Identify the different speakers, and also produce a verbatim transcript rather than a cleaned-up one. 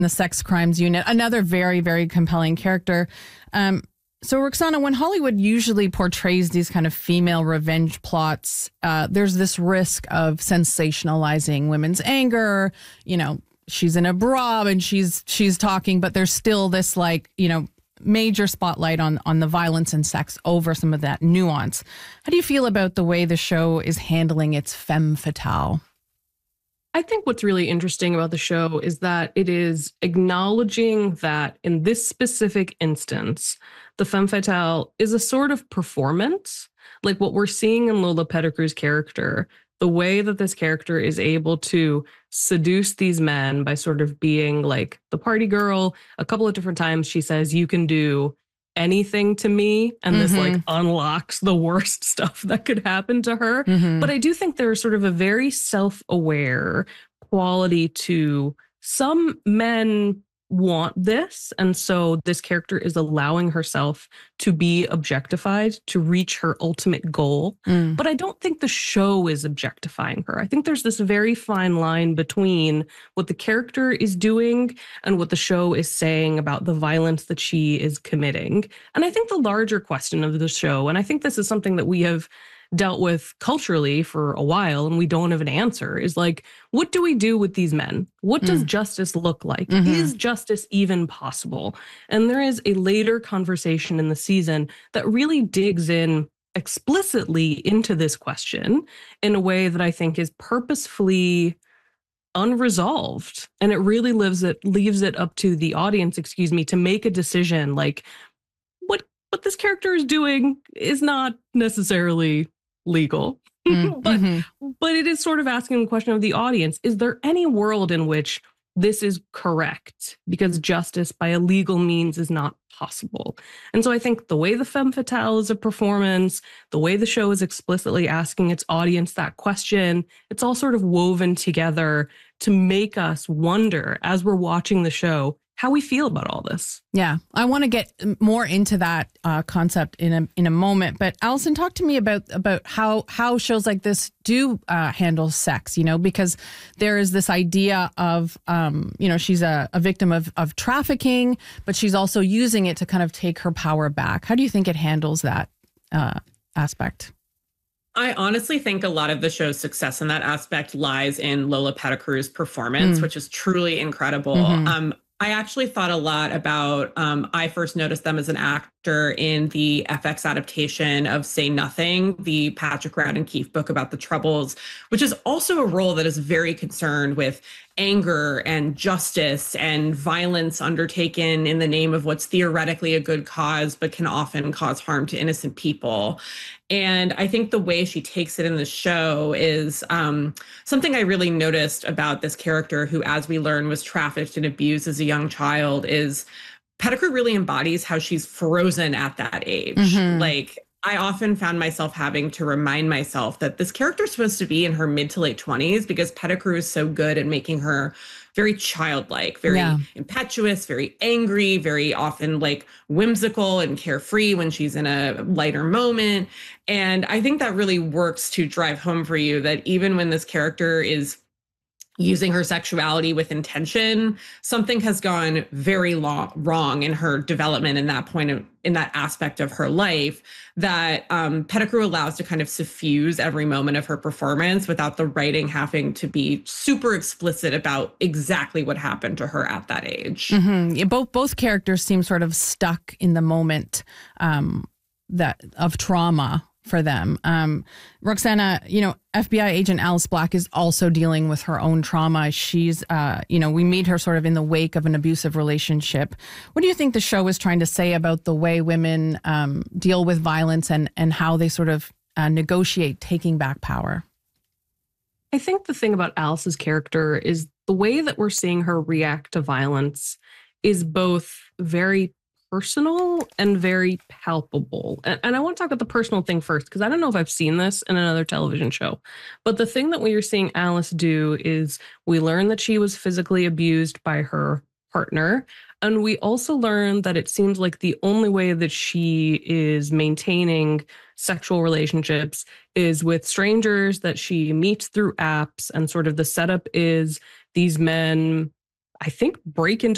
Speaker 1: the sex crimes unit. Another very, very compelling character. Um, so, Roxana, when Hollywood usually portrays these kind of female revenge plots, uh, there's this risk of sensationalizing women's anger. You know, she's in a bra and she's she's talking, but there's still this like, you know, major spotlight on on the violence and sex over some of that nuance. How do you feel about the way the show is handling its femme fatale?
Speaker 2: I think what's really interesting about the show is that it is acknowledging that in this specific instance, the femme fatale is a sort of performance. Like what we're seeing in Lola Pettigrew's character, the way that this character is able to seduce these men by sort of being like the party girl. A couple of different times she says, you can do anything to me. And mm-hmm. this like unlocks the worst stuff that could happen to her. Mm-hmm. But I do think there's sort of a very self-aware quality to some men want this. And so this character is allowing herself to be objectified to reach her ultimate goal. Mm. But I don't think the show is objectifying her. I think there's this very fine line between what the character is doing and what the show is saying about the violence that she is committing. And I think the larger question of the show, and I think this is something that we have dealt with culturally for a while and we don't have an answer, is like, what do we do with these men? What does mm. justice look like? Mm-hmm. Is justice even possible? And there is a later conversation in the season that really digs in explicitly into this question in a way that I think is purposefully unresolved. And it really lives it leaves it up to the audience, excuse me, to make a decision like what what this character is doing is not necessarily legal. Mm, but mm-hmm. but it is sort of asking the question of the audience, is there any world in which this is correct? Because justice by a legal means is not possible. And so I think the way the femme fatale is a performance, the way the show is explicitly asking its audience that question, it's all sort of woven together to make us wonder as we're watching the show how we feel about all this.
Speaker 1: Yeah, I want to get more into that uh, concept in a in a moment. But Allison, talk to me about about how how shows like this do uh, handle sex. You know, because there is this idea of um, you know, she's a, a victim of of trafficking, but she's also using it to kind of take her power back. How do you think it handles that uh, aspect?
Speaker 3: I honestly think a lot of the show's success in that aspect lies in Lola Pettigrew's performance, mm. which is truly incredible. Mm-hmm. Um, I actually thought a lot about, um, I first noticed them as an actor in the F X adaptation of Say Nothing, the Patrick Radden Keefe book about the Troubles, which is also a role that is very concerned with anger and justice and violence undertaken in the name of what's theoretically a good cause, but can often cause harm to innocent people. And I think the way she takes it in the show is um, something I really noticed about this character who, as we learn, was trafficked and abused as a young child, is Pettigrew really embodies how she's frozen at that age. Mm-hmm. Like, I often found myself having to remind myself that this character is supposed to be in her mid to late twenties because Pettigrew is so good at making her very childlike, very yeah. impetuous, very angry, very often like whimsical and carefree when she's in a lighter moment. And I think that really works to drive home for you that even when this character is using her sexuality with intention, something has gone very long, wrong in her development in that point of, in that aspect of her life that um, Pettigrew allows to kind of suffuse every moment of her performance without the writing having to be super explicit about exactly what happened to her at that age.
Speaker 1: Mm-hmm. Yeah, both both characters seem sort of stuck in the moment um, that of trauma for them. Um, Roxana, you know, F B I agent Alice Black is also dealing with her own trauma. She's, uh, you know, we meet her sort of in the wake of an abusive relationship. What do you think the show is trying to say about the way women um, deal with violence and, and how they sort of uh, negotiate taking back power?
Speaker 2: I think the thing about Alice's character is the way that we're seeing her react to violence is both very personal and very palpable. And, and I want to talk about the personal thing first, because I don't know if I've seen this in another television show. But the thing that we are seeing Alice do is we learn that she was physically abused by her partner. And we also learn that it seems like the only way that she is maintaining sexual relationships is with strangers that she meets through apps. And sort of the setup is these men, I think, break into